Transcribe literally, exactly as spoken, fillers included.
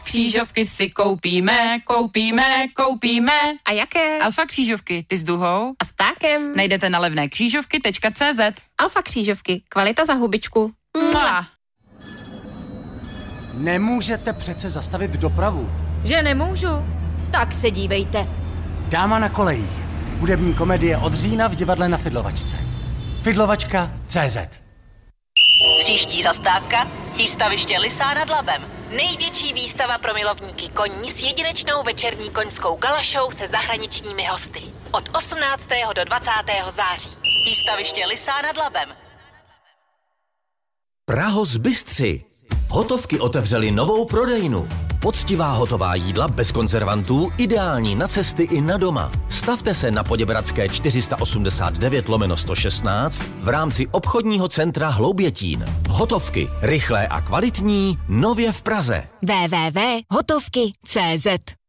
Křížovky si koupíme, koupíme, koupíme. A jaké? Alfa křížovky, ty s duhou A s ptákem. najdete na levné křížovky tečka cé zet. Alfa křížovky, kvalita za hubičku. Mua. Nemůžete přece zastavit dopravu. Že nemůžu? Tak se dívejte. Dáma na kolejích. Hudební komedie od října v divadle na Fidlovačce. Fidlovačka tečka cé zet. Příští zastávka, výstaviště Lysá nad Labem. Největší výstava pro milovníky koní s jedinečnou večerní koňskou galašou se zahraničními hosty. Od osmnáctého do dvacátého září. Výstaviště Lysá nad Labem. Prahos Bystři. Hotovky otevřeli novou prodejnu. Poctivá hotová jídla bez konzervantů, ideální na cesty i na doma. Stavte se na Poděbradské čtyři sta osmdesát devět lomeno sto šestnáct v rámci obchodního centra Hloubětín. Hotovky, rychlé a kvalitní, nově v Praze. w w w tečka hotovky tečka cé zet